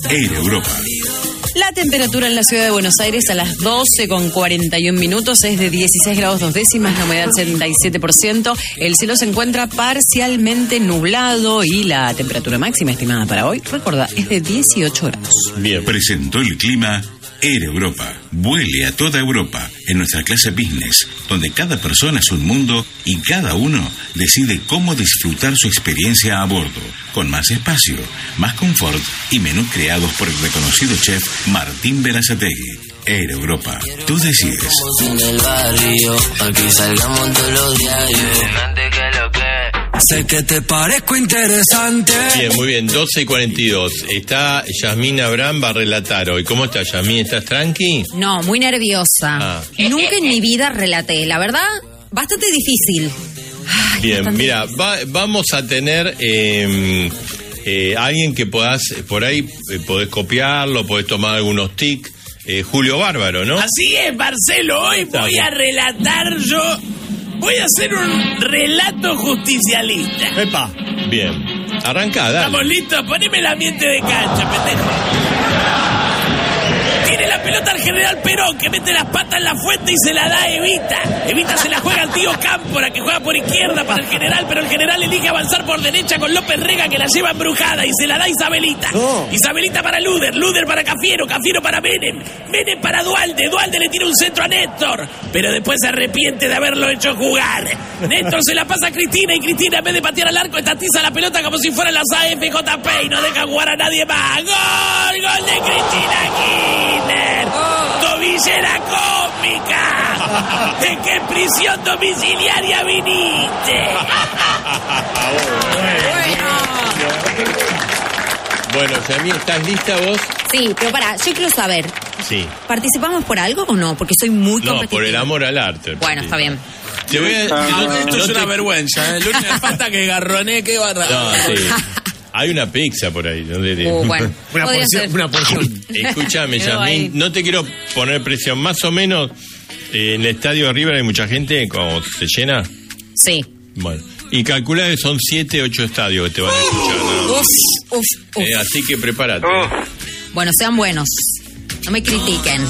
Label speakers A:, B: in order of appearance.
A: Air Europa.
B: La temperatura en la ciudad de Buenos Aires a las 12:41 es de 16 grados 2 décimas, la humedad 77%. El cielo se encuentra parcialmente nublado y la temperatura máxima estimada para hoy, recuerda, es de 18 grados.
A: Bien. Presentó el clima Air Europa. Vuele a toda Europa en nuestra clase business, donde cada persona es un mundo y cada uno decide cómo disfrutar su experiencia a bordo, con más espacio, más confort y menús creados por el reconocido chef Martín Berazategui. Air Europa, tú decides.
C: Sé que te parezco interesante.
D: Bien, muy bien, 12:42. Está Yasmín Abraham, va a relatar hoy. ¿Cómo estás, Yasmín? ¿Estás tranqui?
E: No, muy nerviosa. Nunca en mi vida relaté, la verdad, bastante difícil. Ay,
D: bien,
E: bastante
D: mira,
E: difícil.
D: vamos a tener alguien que podás, por ahí podés copiarlo, podés tomar algunos tics. Julio Bárbaro, ¿no?
F: Así es, Marcelo, hoy voy a relatar yo. Voy a hacer un relato justicialista.
D: ¡Epa! Bien. Arrancá, dale.
F: ¿Estamos listos? Poneme el ambiente de cancha, pendejo. Tiene la pelota al general Perón, que mete las patas en la fuente y se la da a Evita. Evita se la juega al tío Cámpora, que juega por izquierda para el general, pero el general elige avanzar por derecha con López Rega, que la lleva embrujada y se la da a Isabelita. Oh. Isabelita para Luder, Luder para Cafiero, Cafiero para Menem, Menem para Dualde, Dualde le tira un centro a Néstor, pero después se arrepiente de haberlo hecho jugar. Néstor se la pasa a Cristina y Cristina, en vez de patear al arco, estatiza la pelota como si fueran las AFJP y no deja jugar a nadie más. ¡Gol! ¡Gol de Cristina Kirchner! ¡Tobillera cósmica! ¿De qué prisión domiciliaria viniste?
D: Bueno, Yasmín, ¿estás lista vos?
E: Sí, pero pará, yo quiero saber.
D: Sí.
E: ¿Participamos por algo o no? Porque soy muy competitiva.
D: No, por el amor al arte.
E: Bueno, está bien.
D: Te voy a...
F: Esto es una vergüenza, ¿eh? Lo único que falta que garroné, qué barra.
D: No, sí. Hay una pizza por ahí.
E: Bueno,
F: una porción.
D: Escúchame, Yasmín, no te quiero poner presión. Más o menos, en el estadio de River hay mucha gente, como se llena.
E: Sí.
D: Bueno, y calcula que son 7, 8 estadios que te van a escuchar, ¿no?
E: Uf.
D: Así que prepárate.
E: Bueno, sean buenos. No me critiquen.